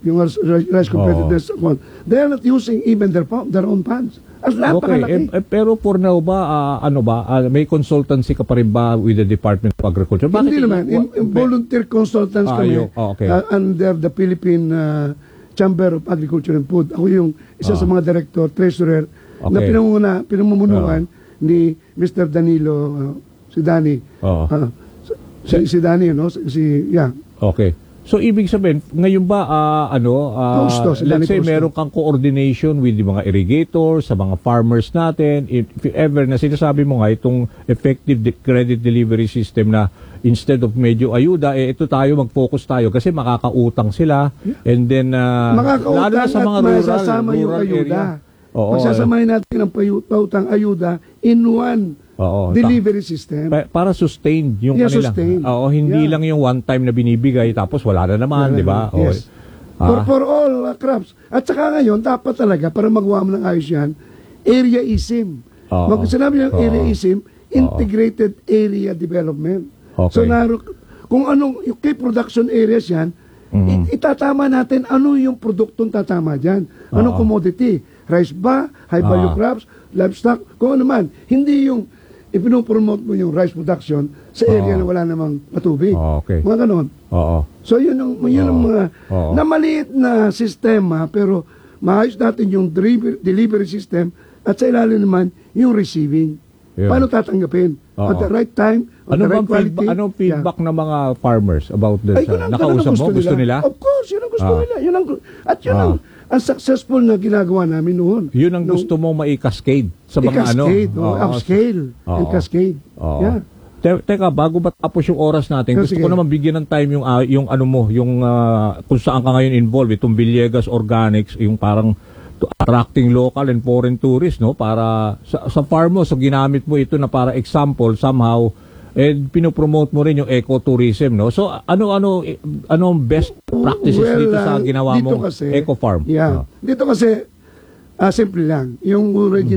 yung rice competitiveness account, they are not using even their own funds. As napakalaki. Pero for now ba, may consultancy ka pa rin ba with the Department of Agriculture? Bakit Hindi naman. Volunteer consultants kami under the Philippine Chamber of Agriculture and Food. Ako yung isa sa mga director, treasurer, na pinamumunuan ni Mr. Danilo, si Danny. Si Danny, no? Okay. So, ibig sabihin, ngayon ba, let's say, meron kang coordination with the mga irrigators, sa mga farmers natin, if ever na sinasabi mo nga, itong effective credit delivery system na instead of medyo ayuda, ito tayo, mag-focus tayo kasi makakautang sila, and then, lalo na sa mga rural area. Magsasamahin natin ang pautang ayuda in one delivery system. Para sustain yung kanila. Hindi lang yung one time na binibigay tapos wala na naman, di ba? Yes. For all crops. At saka ngayon, dapat talaga, para magawa mo ng ayos yan, area ISIM. Sinabi ng area ISIM, Integrated Area Development. So, kung anong, yung key production areas yan, itatama natin ano yung produktong tatama dyan. Anong commodity? Rice ba? High value crops? Livestock? Kung ano man. Hindi yung ipinopromote mo yung rice production sa area na wala namang patubig. Mga ganon. So yun ang mga na maliit na sistema, pero maayos natin yung delivery system at sa ilalim naman yung receiving. Paano tatanggapin? At the right time, at the right quality. Anong feedback ng mga farmers about this? Nakausap mo? Gusto nila? Of course, yun ang gusto nila. At yun ang successful na ginagawa namin noon. Yun ang gusto mo mai-cascade sa mga upscale and cascade. Teka, bago matapos yung oras natin, gusto ko naman bigyan ng time yung ano mo, yung kung saan ka ngayon involved, itong Villegas Organics, yung parang attracting local and foreign tourists, no? Para sa farm mo, so ginamit mo ito na para example somehow, pinopromote mo rin yung ecotourism, no? So anong best practices dito sa ginawa mong eco-farm? Dito kasi simple lang. Yung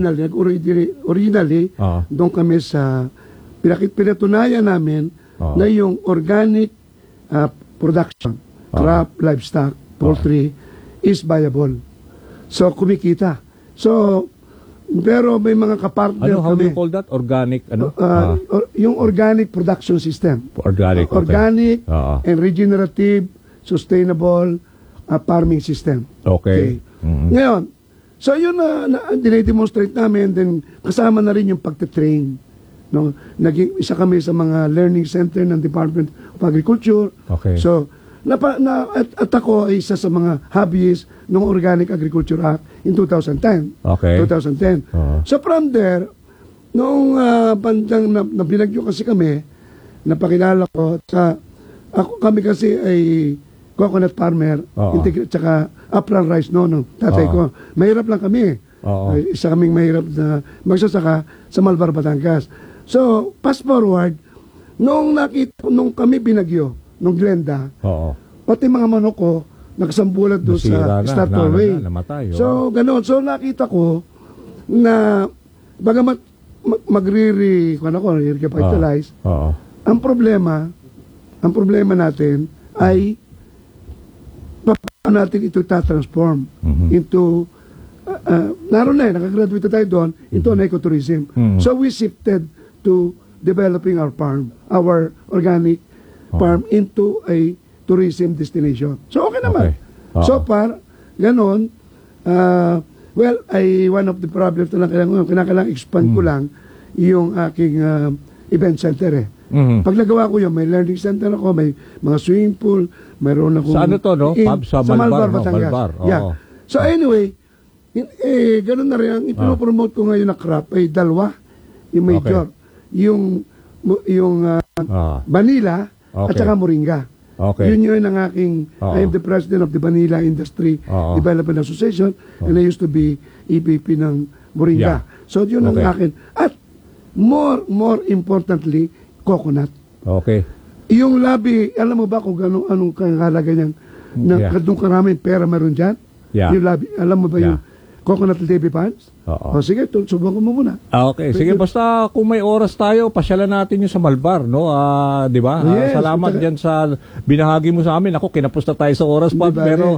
originally doon kami sa pinatunayan namin na yung organic production, crop, livestock, poultry is viable. So kumikita. So pero may mga kapartner how do you call that? Organic, yung organic production system. Organic and regenerative, sustainable farming system. Okay. Ngayon, so yun na dinedemonstrate namin, then kasama na rin yung pagte-train. No? Naging isa kami sa mga learning center ng Department of Agriculture. So, at ako ay isa sa mga hobbyists ng Organic Agriculture Act in 2010. 2010. So from there, noong bandang na binagyo kasi kami, napakilala ko, kami kasi ay coconut farmer, tsaka upland rice no, tatay ko. Mahirap lang kami. Isa kaming mahirap na magsasaka sa Malvar, Batangas. So, fast forward, nung kami binagyo, nung Glenda, pati mga manok ko, nakasambulat doon sa Startway. So, ganoon. So, nakita ko na bagamat mag-re-capitalize, ang problema natin ay paano natin ito tatransform into naroon na nakagraduate tayo doon into an ecotourism. So, we shifted to developing our farm, our organic farm into a tourism destination. So, okay naman. So far, ganon. One of the problems na lang, kinakailangan expand ko lang yung aking event center Pag nagawa ko yun, may learning center ako, may mga swimming pool, mayroon ako... Sa ano to, no? Sa Malvar, Batangas. Malvar. So anyway, ganun na rin. Ang ipinopromote ko ngayon na crop ay dalawa. Yung major. Yung Vanilla at saka Moringa. Yun yun ang aking, I am the president of the Vanilla Industry Development Association and I used to be EVP ng Moringa. So yun ang akin. At more importantly, coconut. Yung labi, alam mo ba kung anong kahalaga niyan? Kung karaming pera meron dyan? Yung labi, alam mo ba yung coconut levy funds? Sige, subukan mo muna. Sige, basta kung may oras tayo, pasyalan natin yung sa Malvar, no? Di ba? Salamat dyan sa binahagi mo sa amin. Ako, kinapos na tayo sa oras pa, pero